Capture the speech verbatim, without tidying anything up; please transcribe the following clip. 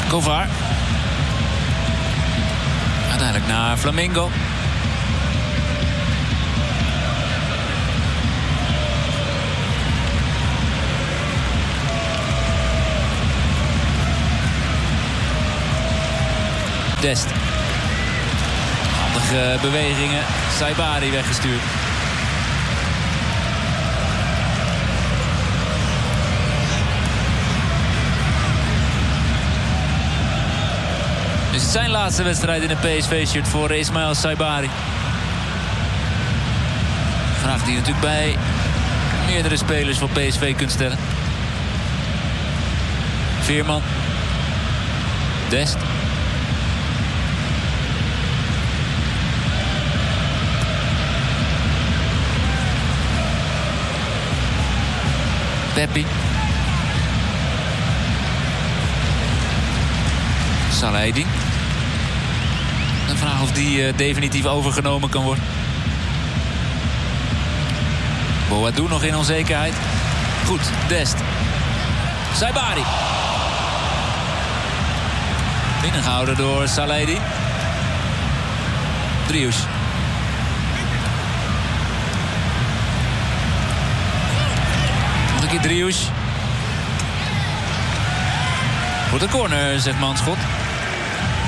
Kovar. Uiteindelijk naar Flamingo. Dest. Handige bewegingen. Saibari weggestuurd. Dus het zijn laatste wedstrijd in een P S V-shirt voor Ismaël Saibari. Vraag die je natuurlijk bij meerdere spelers van P S V kunt stellen. Veerman. Dest. Peppi. Salahedin. De vraag of die uh, definitief overgenomen kan worden. Boadu nog in onzekerheid. Goed, Dest. Saibari. Binnengehouden door Salahedin. Driouche. Nog een keer Driouche. Voor de corner, zegt Manschot.